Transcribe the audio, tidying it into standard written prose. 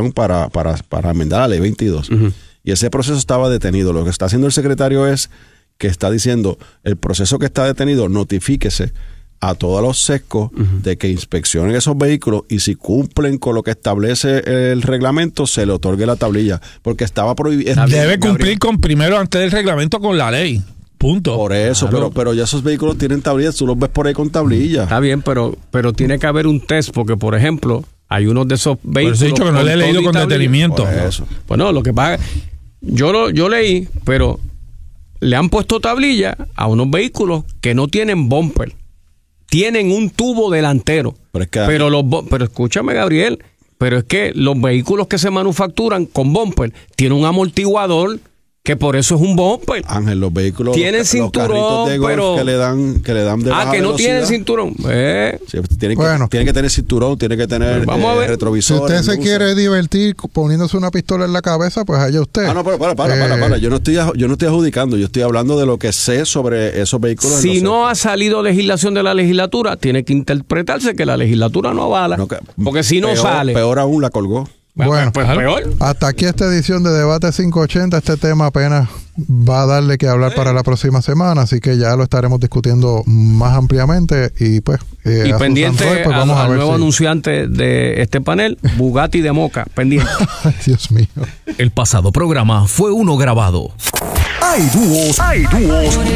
inspección para enmendar la ley 22. Y ese proceso estaba detenido. Lo que está haciendo el secretario es que está diciendo, el proceso que está detenido, notifíquese a todos los sescos de que inspeccionen esos vehículos y si cumplen con lo que establece el reglamento, se le otorgue la tablilla. Porque estaba prohibido. Debe cumplir con primero, antes del reglamento, con la ley. Punto. Por eso, claro. pero ya esos vehículos tienen tablillas, tú los ves por ahí con tablillas. Está bien, pero tiene que haber un test, porque, por ejemplo, hay unos de esos vehículos. Por eso he dicho que no le he leído con detenimiento. Bueno, lo que pasa, yo leí, pero le han puesto tablilla a unos vehículos que no tienen bumper. Tienen un tubo delantero. Pero escúchame, Gabriel, pero es que los vehículos que se manufacturan con bumper tienen un amortiguador que por eso es un bumper. Ángel, los vehículos tienen cinturón, de golf pero que le dan de baja que no velocidad. Tienen cinturón. Sí, tiene que tener cinturón, tiene que tener retrovisor. Si usted se quiere divertir poniéndose una pistola en la cabeza, pues allá usted. No, pero para. Yo no estoy adjudicando, yo estoy hablando de lo que sé sobre esos vehículos. Si no ha salido legislación de la legislatura, tiene que interpretarse que la legislatura no avala. Porque si no sale. Peor aún, la colgó. Bueno, pues peor. Hasta aquí esta edición de Debate 580. Este tema apenas va a darle que hablar para la próxima semana, así que ya lo estaremos discutiendo más ampliamente y pues y pendiente al nuevo anunciante de este panel, Bugatti de Moca, pendiente. Dios mío. El pasado programa fue uno grabado. Hay dúos